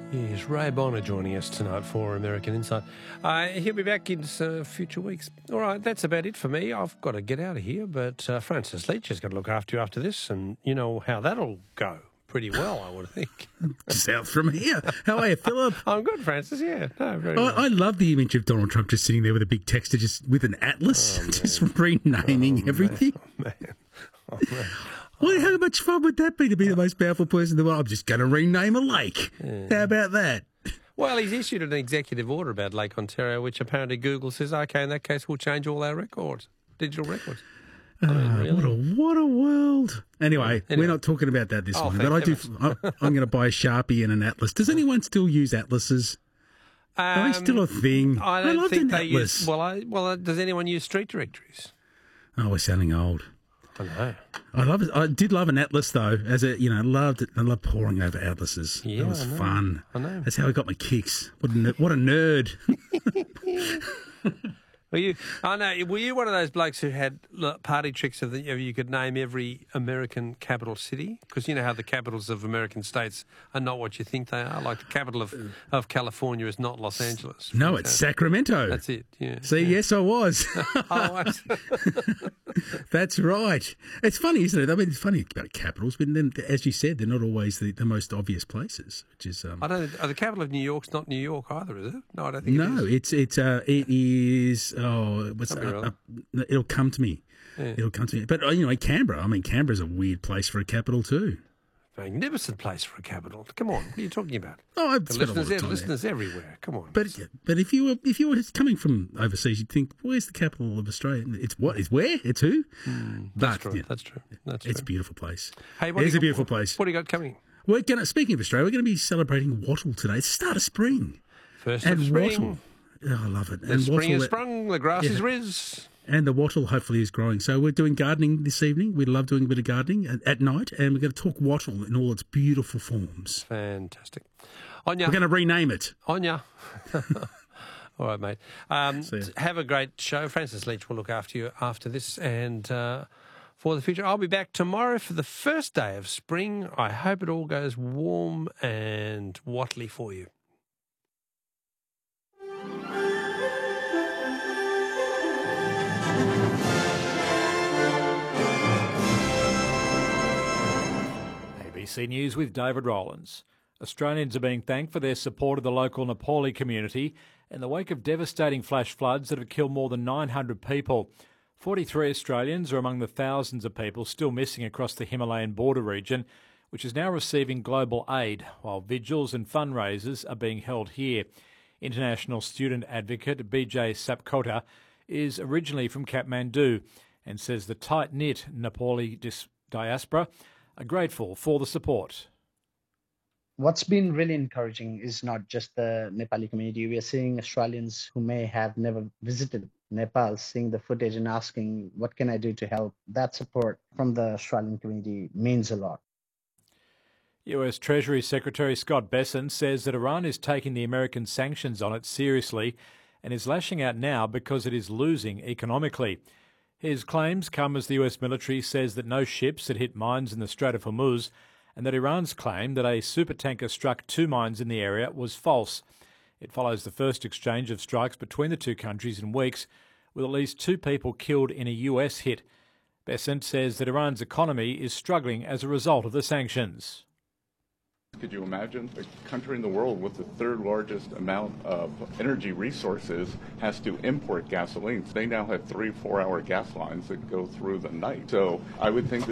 Yes, Ray Bonner joining us tonight for American Insight. He'll be back in future weeks. All right, that's about it for me. I've got to get out of here, but Francis Leach is going to look after you after this, and you know how that'll go pretty well, I would think. South from here. How are you, Philip? I'm good, Francis, yeah. No, very well. I love the image of Donald Trump just sitting there with a big texter, just with an atlas, just renaming everything. Oh, man. Well, how much fun would that be to be the most powerful person in the world? I'm just going to rename a lake. Yeah. How about that? Well, he's issued an executive order about Lake Ontario, which apparently Google says, OK, in that case, we'll change all our records, digital records. I mean, really? What a world. Anyway, we're not talking about that this morning, but I'm going to buy a Sharpie and an atlas. Does anyone still use atlases? Are they still a thing? I don't think they atlas. Well, does anyone use street directories? Oh, we're sounding old. I know. I did love an atlas though. Loved it. I love poring over atlases. Yeah, it was fun. I know. That's how I got my kicks. What a nerd. Were you one of those blokes who had party tricks of you could name every American capital city? Because you know how the capitals of American states are not what you think they are. Like the capital of California is not Los Angeles. No, it's Sacramento. That's it, yeah. See, yes, I was. That's right. It's funny, isn't it? I mean, it's funny about capitals, but then, as you said, they're not always the most obvious places, which is... the capital of New York's not New York either, is it? No, I don't think it is. No, it is... Oh, it'll come to me. Yeah. It'll come to me. But, Canberra. I mean, Canberra's a weird place for a capital too. Magnificent place for a capital. Come on, what are you talking about? Oh, I've spent listeners everywhere. Come on. But if you were coming from overseas, you'd think, where's the capital of Australia? It's what? It's where? It's who? That's true. That's true. It's a beautiful place. Hey, it's a beautiful place. What do you got coming? Speaking of Australia, we're going to be celebrating Wattle today. It's the start of spring. First of spring. Wattle. Oh, I love it. The spring has sprung, the grass is riz. And the wattle hopefully is growing. So we're doing gardening this evening. We love doing a bit of gardening at night, and we're going to talk wattle in all its beautiful forms. Fantastic. Anya. We're going to rename it. Anya. All right, mate. Have a great show. Francis Leach will look after you after this and for the future. I'll be back tomorrow for the first day of spring. I hope it all goes warm and wattly for you. ABC News with David Rowlands. Australians are being thanked for their support of the local Nepali community in the wake of devastating flash floods that have killed more than 900 people. 43 Australians are among the thousands of people still missing across the Himalayan border region, which is now receiving global aid, while vigils and fundraisers are being held here. International student advocate BJ Sapkota is originally from Kathmandu and says the tight-knit Nepali diaspora are grateful for the support. What's been really encouraging is not just the Nepali community. We are seeing Australians who may have never visited Nepal seeing the footage and asking, what can I do to help? That support from the Australian community means a lot. US Treasury Secretary Scott Bessent says that Iran is taking the American sanctions on it seriously and is lashing out now because it is losing economically. His claims come as the US military says that no ships had hit mines in the Strait of Hormuz and that Iran's claim that a supertanker struck 2 mines in the area was false. It follows the first exchange of strikes between the two countries in weeks, with at least 2 people killed in a US hit. Bessent says that Iran's economy is struggling as a result of the sanctions. Could you imagine a country in the world with the 3rd largest amount of energy resources has to import gasoline? They now have 3 4-hour gas lines that go through the night. So I would think